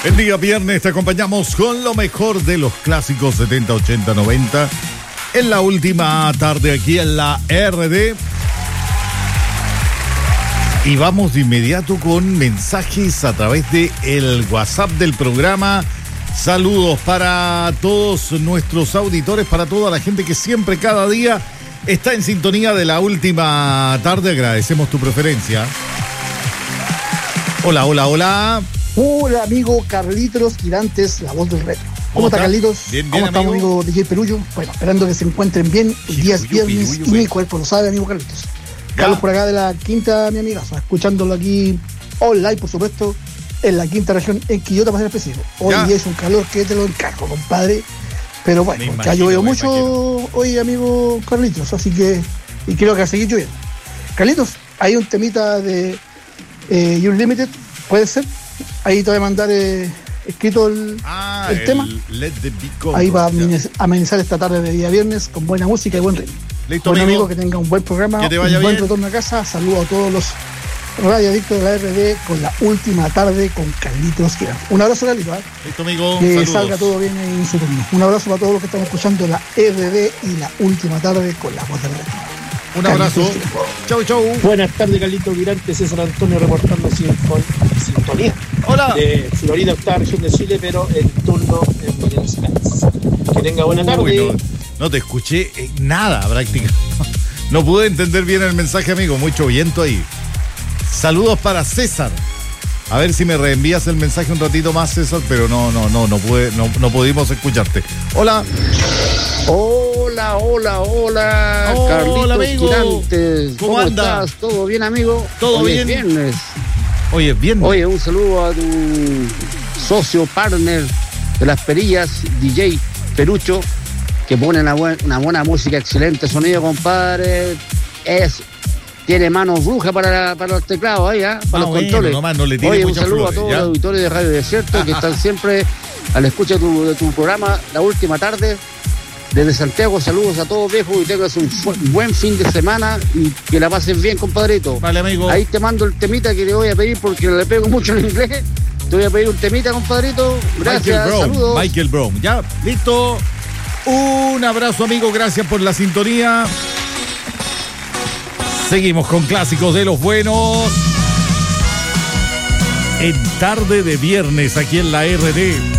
El día viernes te acompañamos con lo mejor de los clásicos 70, 80, 90 en la última tarde aquí en la RD. Y vamos de inmediato con mensajes a través de el WhatsApp del programa. Saludos para todos nuestros auditores, para toda la gente que siempre, cada día, está en sintonía de la última tarde. Agradecemos tu preferencia. Hola, hola, hola. Hola, amigo Carlitos Girantes, la voz del retro. ¿Cómo está, Carlitos? Bien, ¿Cómo estamos, amigo DJ Perullo? Bueno, esperando que se encuentren bien. El día es viernes y mi cuerpo lo sabe, amigo Carlitos. Carlos por acá de la quinta, mi amiga, escuchándolo aquí online, por supuesto, en la quinta región, en Quillota, para ser específico. Hoy es un calor que te lo encargo, compadre. Pero bueno, ya llovió mucho hoy, amigo Carlitos, así que, y creo que va a seguir lloviendo. Carlitos, hay un temita de Unlimited, ¿puede ser? Ahí te voy a mandar escrito el tema. Ahí va a amenizar esta tarde de día viernes con buena música y buen ritmo. Listo, buen amigo, que tenga un buen programa, que te vaya un buen bien. retorno a casa. Saludos a todos los radioadictos de la RD con la última tarde con Carlitos Girantes. Un abrazo, Carlitos. Listo, amigo. Que Saludos. salga todo bien en su turno. Un abrazo para todos los que están escuchando la RD y la última tarde con la voz de la RD. Un abrazo. Chau, chau. Buenas tardes, Carlitos Girantes. César Antonio reportando sintonía. Hola. De Florida, octava región de Chile, pero en turno en Buenos Aires. Que tenga buena tarde. No te escuché nada prácticamente. No pude entender bien el mensaje, amigo. Mucho viento ahí. Saludos para César. A ver si me reenvías el mensaje un ratito más, César, pero no pudimos escucharte. Hola. Hola, Carlitos amigo. Girantes. ¿Cómo anda? estás? ¿Todo bien, amigo? ¿Todo Hoy bien? Es viernes. Oye, bien. Oye, un saludo a tu socio, partner de las perillas, DJ Perucho, que pone una buena música, excelente sonido, compadre. Tiene manos brujas para los teclados ahí, para los controles. No le tire Oye, un muchas saludo flores, a todos los auditores de Radio Desierto que están siempre a la escucha de tu programa, La Última Tarde. Desde Santiago, saludos a todos, viejos, y tengas un buen fin de semana y que la pases bien, compadrito. Vale, amigo. Ahí te mando el temita que le voy a pedir porque le pego mucho en inglés. Te voy a pedir un temita, compadrito. Gracias, saludos. Michael Brown. Ya, listo. Un abrazo, amigo. Gracias por la sintonía. Seguimos con clásicos de los buenos. En tarde de viernes aquí en la RD.